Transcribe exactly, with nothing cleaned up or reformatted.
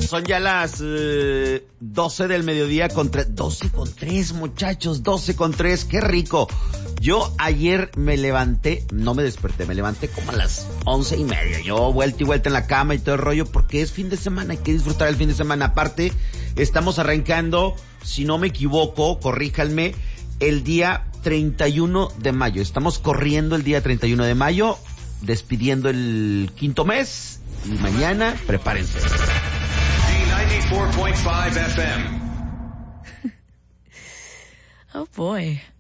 son ya las eh, doce del mediodía con tres, doce con tres, muchachos, doce con tres, qué rico. Yo ayer me levanté, no me desperté, me levanté como a las once y media. Yo vuelta y vuelta en la cama y todo el rollo, porque es fin de semana, hay que disfrutar el fin de semana. Aparte, estamos arrancando, si no me equivoco, corríjanme, el día treinta y uno de mayo. Estamos corriendo el día treinta y uno de mayo, despidiendo el quinto mes, y mañana, prepárense. D noventa y cuatro punto cinco F M. Oh boy.